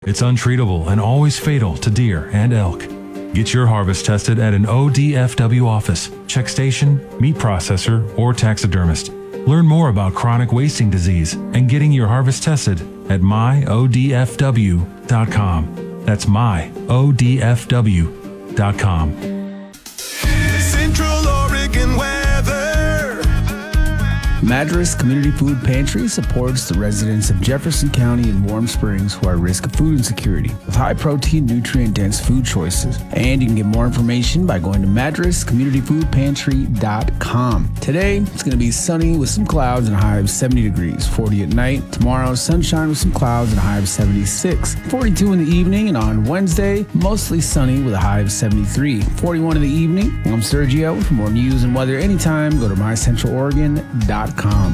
It's untreatable and always fatal to deer and elk. Get your harvest tested at an ODFW office, check station, meat processor, or taxidermist. Learn more about chronic wasting disease and getting your harvest tested at myodfw.com. That's myodfw.com. Central Oregon weather. Madras Community Food Pantry supports the residents of Jefferson County and Warm Springs who are at risk of food insecurity with high-protein, nutrient-dense food choices. And you can get more information by going to madrascommunityfoodpantry.com. Today, it's going to be sunny with some clouds and a high of 70 degrees, 40 at night. Tomorrow, sunshine with some clouds and a high of 76, 42 in the evening. And on Wednesday, mostly sunny with a high of 73, 41 in the evening. I'm Sergio. For more news and weather anytime, go to mycentraloregon.com.